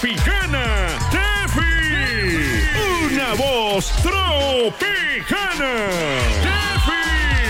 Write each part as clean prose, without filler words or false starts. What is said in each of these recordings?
Tropicana Tefi. Una voz tropicana. Tefi.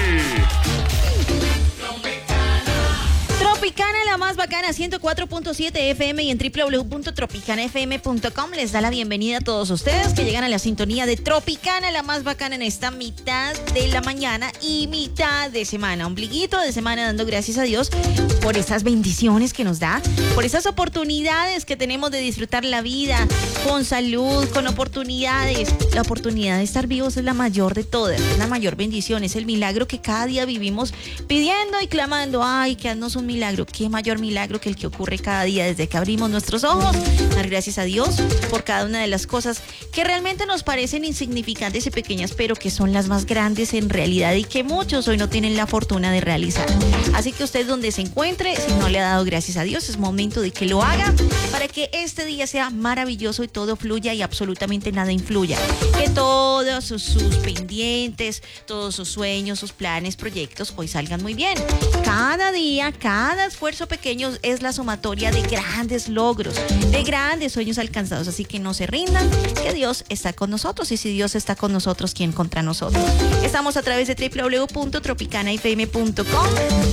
Tropicana, la más bacana, 104.7 FM y en www.tropicanafm.com. Les da la bienvenida a todos ustedes que llegan a la sintonía de Tropicana, la más bacana en esta mitad de la mañana y mitad de semana, ombliguito de semana, dando gracias a Dios por esas bendiciones que nos da, por esas oportunidades que tenemos de disfrutar la vida con salud, con oportunidades. La oportunidad de estar vivos es la mayor de todas, es la mayor bendición, es el milagro que cada día vivimos pidiendo y clamando. Ay, que haznos un milagro. Qué mayor milagro que el que ocurre cada día desde que abrimos nuestros ojos. Dar gracias a Dios por cada una de las cosas que realmente nos parecen insignificantes y pequeñas, pero que son las más grandes en realidad y que muchos hoy no tienen la fortuna de realizar. Así que usted donde se encuentre, si no le ha dado gracias a Dios, es momento de que lo haga para que este día sea maravilloso y todo fluya y absolutamente nada influya. Que todos sus pendientes, todos sus sueños, sus planes, proyectos hoy salgan muy bien. Cada día, cada esfuerzo pequeño es la sumatoria de grandes logros, de grandes sueños alcanzados. Así que no se rindan, que Dios está con nosotros. Y si Dios está con nosotros, ¿quién contra nosotros? Estamos a través de www.tropicanafm.com.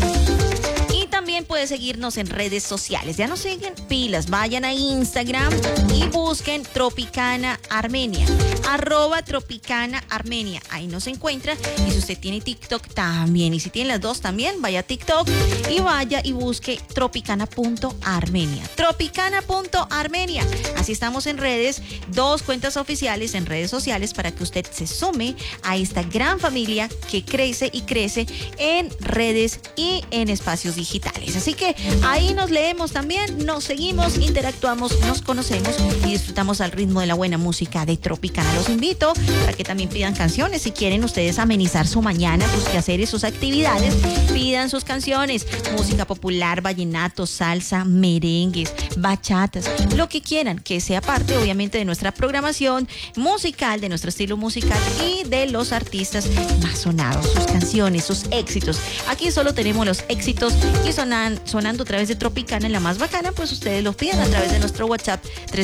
También puede seguirnos en redes sociales. Ya nos siguen, pilas, vayan a Instagram y busquen Tropicana Armenia, @Tropicana Armenia. Ahí nos encuentra. Y si usted tiene TikTok también, y si tiene las dos también, vaya a TikTok y vaya y busque tropicana.armenia. Tropicana.armenia. Así estamos en redes, 2 cuentas oficiales en redes sociales para que usted se sume a esta gran familia que crece y crece en redes y en espacios digitales. Así que ahí nos leemos también, nos seguimos, interactuamos, nos conocemos y disfrutamos al ritmo de la buena música de Tropicana. Los invito para que también pidan canciones. Si quieren ustedes amenizar su mañana, sus quehaceres, sus actividades, pidan sus canciones. Música popular, vallenato, salsa, merengues, bachatas, lo que quieran, que sea parte obviamente de nuestra programación musical, de nuestro estilo musical y de los artistas más sonados, sus canciones, sus éxitos. Aquí solo tenemos los éxitos y sonando a través de Tropicana, la más bacana, pues ustedes los piden a través de nuestro WhatsApp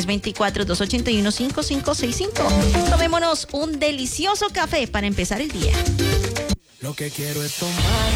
324-281-5565. Tomémonos un delicioso café para empezar el día. Lo que quiero es tomar